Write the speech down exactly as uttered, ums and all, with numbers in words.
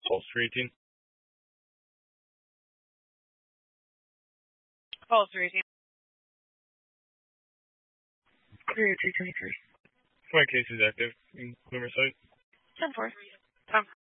Pulse three eighteen. Pulse three eighteen. three two twenty-three. My case is active in Bloomer site. ten four. ten